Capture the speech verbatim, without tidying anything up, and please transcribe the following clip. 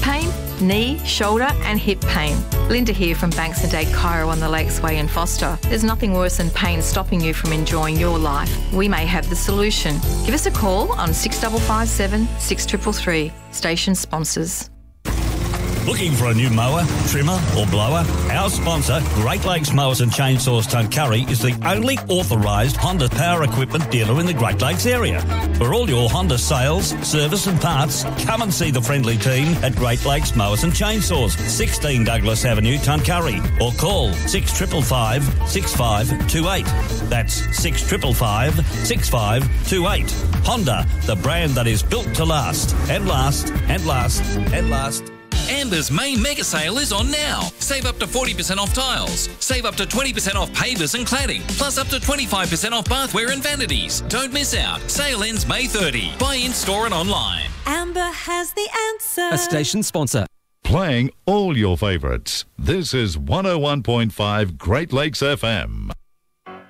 pain, knee, shoulder and hip pain. Linda here from Banks and Dade Chiro on the Lakes Way in Foster. There's nothing worse than pain stopping you from enjoying your life. We may have the solution. Give us a call on six five five seven, six three three three. Station sponsors. Looking for a new mower, trimmer or blower? Our sponsor, Great Lakes Mowers and Chainsaws Tuncurry, is the only authorised Honda power equipment dealer in the Great Lakes area. For all your Honda sales, service and parts, come and see the friendly team at Great Lakes Mowers and Chainsaws, sixteen Douglas Avenue, Tuncurry, or call six five five, six five two eight. That's six five five, six five two eight. Honda, the brand that is built to last, and last, and last, and last. Amber's main mega sale is on now. Save up to forty percent off tiles. Save up to twenty percent off pavers and cladding. Plus up to twenty-five percent off bathware and vanities. Don't miss out. Sale ends May thirtieth. Buy in store and online. Amber has the answer. A station sponsor. Playing all your favourites. This is one oh one point five Great Lakes F M.